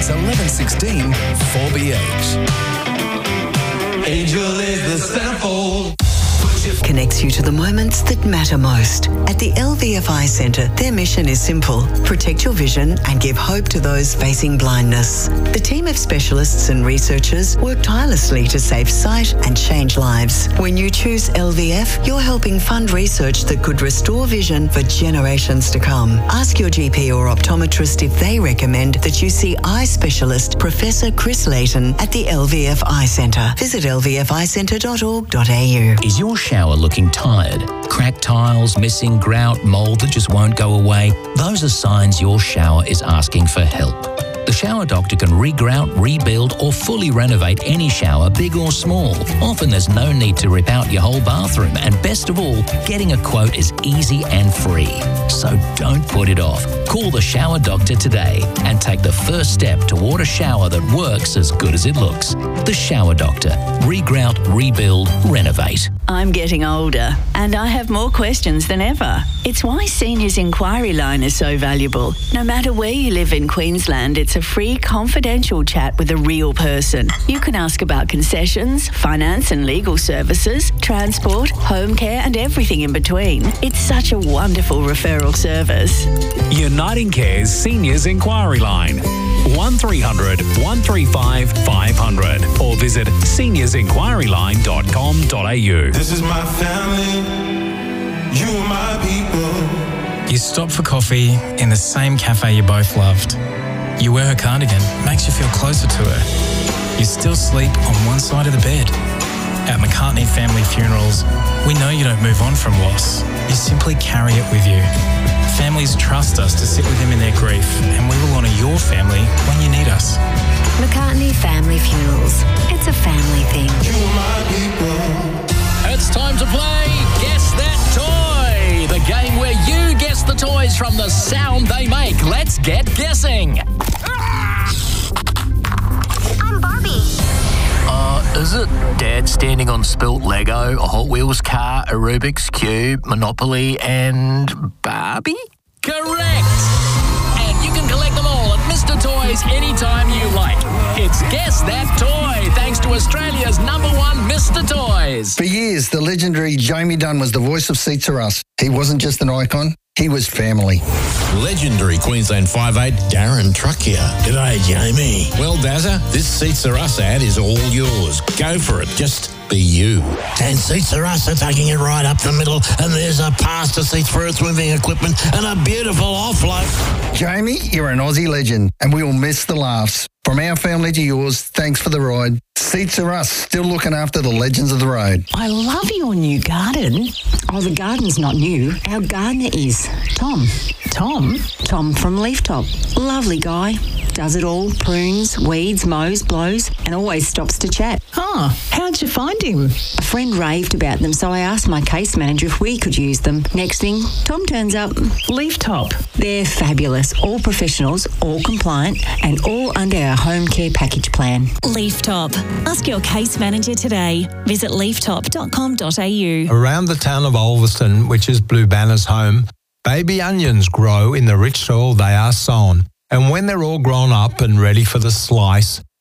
1116 4BH. Angel is the centerfold. Connects you to the moments that matter most. At the LVFI Centre, their mission is simple: protect your vision and give hope to those facing blindness. The team of specialists and researchers work tirelessly to save sight and change lives. When you choose LVF, you're helping fund research that could restore vision for generations to come. Ask your GP or optometrist if they recommend that you see eye specialist Professor Chris Layton at the LVF Eye Centre. Visit lvficentre.org.au. Is your shower looking tired? Cracked tiles, missing grout, mould that just won't go away? Those are signs your shower is asking for help. The Shower Doctor can regrout, rebuild or fully renovate any shower, big or small. Often there's no need to rip out your whole bathroom, and best of all, getting a quote is easy and free. So don't put it off. Call the Shower Doctor today and take the first step toward a shower that works as good as it looks. The Shower Doctor. Regrout, rebuild, renovate. I'm getting older and I have more questions than ever. It's why Seniors Inquiry Line is so valuable. No matter where you live in Queensland, it's a free confidential chat with a real person. You can ask about concessions, finance and legal services, transport, home care and everything in between. It's such a wonderful referral service. Uniting Care's Seniors Inquiry Line. 1300 135 500 or visit seniorsinquiryline.com.au. This is my family. You are my people. You stop for coffee in the same cafe you both loved. You wear her cardigan, makes you feel closer to her. You still sleep on one side of the bed. At McCartney Family Funerals, we know you don't move on from loss. You simply carry it with you. Families trust us to sit with them in their grief, and we will honour your family when you need us. McCartney Family Funerals. It's a family thing. You are my people. It's time to play Guess That Toy, the game where you guess the toys from the sound they make. Let's get guessing. I'm Barbie. Is it Dad standing on spilt Lego, a Hot Wheels car, a Rubik's Cube, Monopoly and Barbie? Correct! And you can collect them all at Mr. Toys anytime you like. It's Guess That Toy, thanks to Australia's #1 Mr. Toys. For years, the legendary Jamie Dunn was the voice of Seats Are Us. He wasn't just an icon, he was family. Legendary Queensland 5'8", Darren Truck here. G'day, Jamie. Well, Dazza, this Seats Are Us ad is all yours. Go for it. Just be you. And Seats Are Us are taking it right up the middle, and there's a pass to seats for earth-moving equipment and a beautiful offload. Jamie, you're an Aussie legend, and we will miss the laughs. From our family to yours, thanks for the ride. Seats Are Us, still looking after the legends of the road. I love your new garden. Oh, the garden's not new. Our gardener is Tom. Tom? Tom from Leaftop. Lovely guy. Does it all. Prunes, weeds, mows, blows, and always stops to chat. Oh, how'd you find him? A friend raved about them, so I asked my case manager if we could use them. Next thing, Tom turns up. Leaftop. They're fabulous. All professionals, all compliant, and all under our home care package plan. Leaftop. Ask your case manager today. Visit leaftop.com.au. Around the town of Ulverston, which is Blue Banner's home, baby onions grow in the rich soil they are sown. And when they're all grown up and ready for the slice,